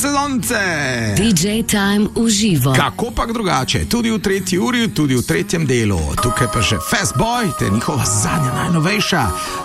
sezonce. DJ Time uživo. Kako pa drugače, tudi v 3. uri, tudi v 3. delu. Tukaj pa še Fastboy, te njihova zadnja, najnovejša